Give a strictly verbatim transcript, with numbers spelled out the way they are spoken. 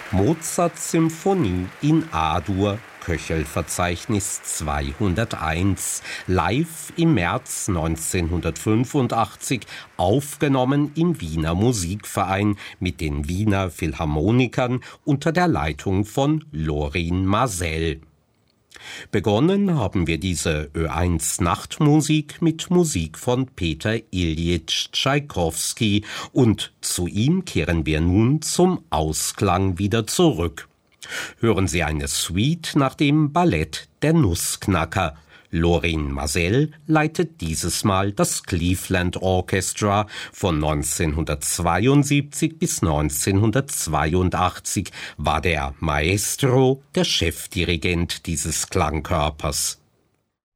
Mozarts Symphonie in A-Dur, Köchelverzeichnis zweihunderteins, live im März neunzehnhundertfünfundachtzig, aufgenommen im Wiener Musikverein mit den Wiener Philharmonikern unter der Leitung von Lorin Maazel. Begonnen haben wir diese Ö eins Nachtmusik mit Musik von Peter Iljitsch Tschaikowski und zu ihm kehren wir nun zum Ausklang wieder zurück. Hören Sie eine Suite nach dem Ballett Der Nussknacker. Lorin Maazel leitet dieses Mal das Cleveland Orchestra von neunzehnhundertzweiundsiebzig bis neunzehnhundertzweiundachtzig, war der Maestro, der Chefdirigent dieses Klangkörpers.